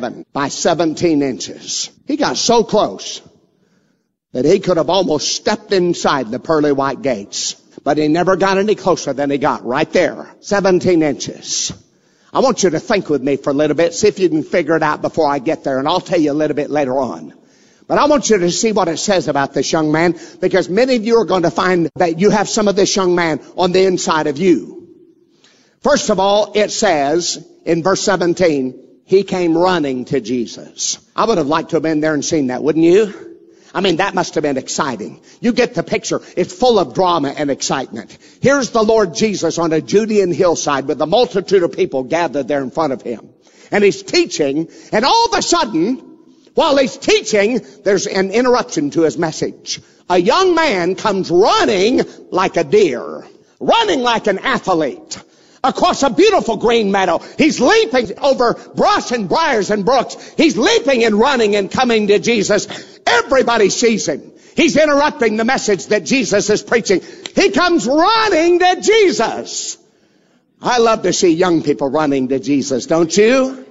7 by 17 inches. He got so close that he could have almost stepped inside the pearly white gates. But he never got any closer than he got right there. 17 inches. I want you to think with me for a little bit, see if you can figure it out before I get there, and I'll tell you a little bit later on. But I want you to see what it says about this young man, because many of you are going to find that you have some of this young man on the inside of you. First of all, it says in verse 17, he came running to Jesus. I would have liked to have been there and seen that, wouldn't you? I mean, that must have been exciting. You get the picture. It's full of drama and excitement. Here's the Lord Jesus on a Judean hillside with a multitude of people gathered there in front of him. And he's teaching, and all of a sudden, while he's teaching, there's an interruption to his message. A young man comes running like a deer, running like an athlete, across a beautiful green meadow. He's leaping over brush and briars and brooks. He's leaping and running and coming to Jesus. Everybody sees him. He's interrupting the message that Jesus is preaching. He comes running to Jesus. I love to see young people running to Jesus, don't you?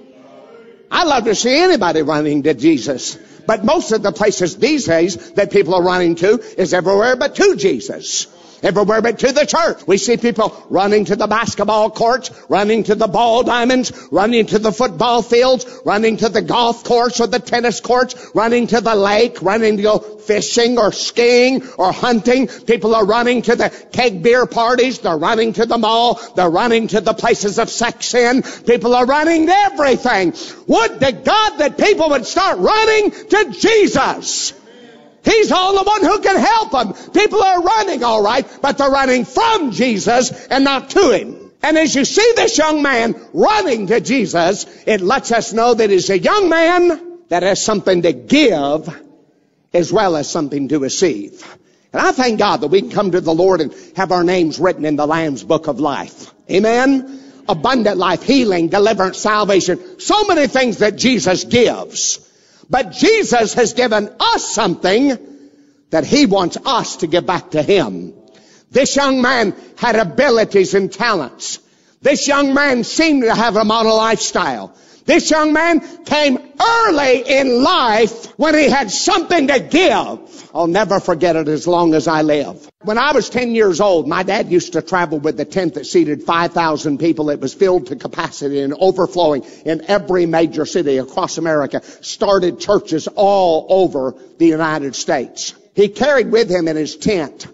I love to see anybody running to Jesus. But most of the places these days that people are running to is everywhere but to Jesus. Everywhere but to the church. We see people running to the basketball courts, running to the ball diamonds, running to the football fields, running to the golf course or the tennis courts, running to the lake, running to go fishing or skiing or hunting. People are running to the keg beer parties. They're running to the mall. They're running to the places of sex sin. People are running to everything. Would to God that people would start running to Jesus. He's all the one who can help them. People are running all right, but they're running from Jesus and not to him. And as you see this young man running to Jesus, it lets us know that he's a young man that has something to give as well as something to receive. And I thank God that we can come to the Lord and have our names written in the Lamb's Book of Life. Amen? Abundant life, healing, deliverance, salvation. So many things that Jesus gives. But Jesus has given us something that he wants us to give back to him. This young man had abilities and talents. This young man seemed to have a model lifestyle. This young man came early in life when he had something to give. I'll never forget it as long as I live. When I was 10 years old, my dad used to travel with a tent that seated 5,000 people. It was filled to capacity and overflowing in every major city across America. Started churches all over the United States. He carried with him in his tent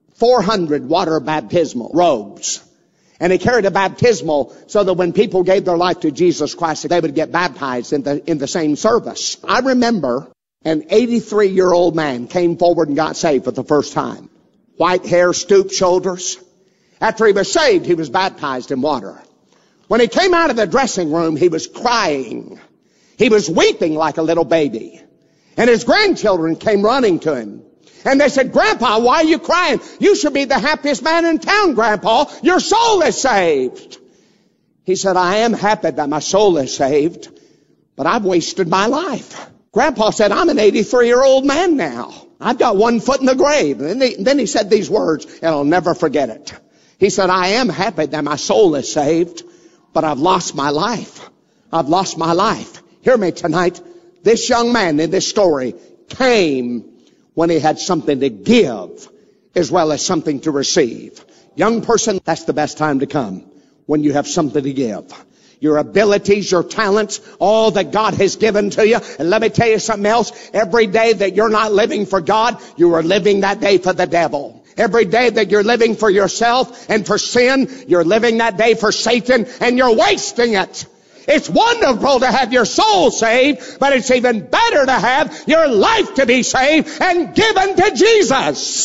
400 water baptismal robes. And he carried a baptismal so that when people gave their life to Jesus Christ, they would get baptized in the same service. I remember an 83-year-old man came forward and got saved for the first time. White hair, stooped shoulders. After he was saved, he was baptized in water. When he came out of the dressing room, he was crying. He was weeping like a little baby. And his grandchildren came running to him. And they said, "Grandpa, why are you crying? You should be the happiest man in town, Grandpa. Your soul is saved." He said, "I am happy that my soul is saved, but I've wasted my life." Grandpa said, "I'm an 83-year-old man now. I've got one foot in the grave." And then he said these words, and I'll never forget it. He said, "I am happy that my soul is saved, but I've lost my life. I've lost my life." Hear me tonight. This young man in this story came when he had something to give as well as something to receive. Young person, that's the best time to come, when you have something to give. Your abilities, your talents, all that God has given to you. And let me tell you something else. Every day that you're not living for God, you are living that day for the devil. Every day that you're living for yourself and for sin, you're living that day for Satan, and you're wasting it. It's wonderful to have your soul saved, but it's even better to have your life to be saved and given to Jesus.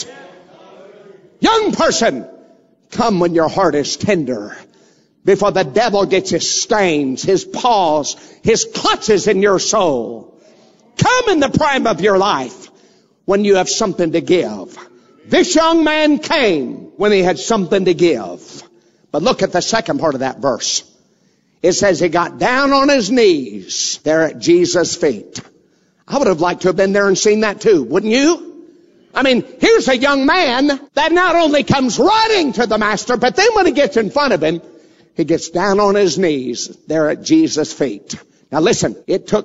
Young person, come when your heart is tender, before the devil gets his stains, his paws, his clutches in your soul. Come in the prime of your life when you have something to give. This young man came when he had something to give. But look at the second part of that verse. It says he got down on his knees there at Jesus' feet. I would have liked to have been there and seen that too, wouldn't you? I mean, here's a young man that not only comes running to the master, but then when he gets in front of him, he gets down on his knees there at Jesus' feet. Now listen, it took